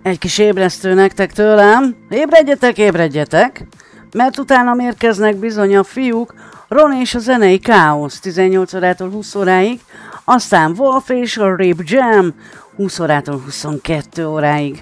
Egy kis ébresztő nektek tőlem. Ébredjetek, ébredjetek! Mert utána érkeznek bizony a fiúk, Ron és a zenei káosz 18 órától 20 óráig, aztán Wolf és a Rip Jam 20 órától 22 óráig.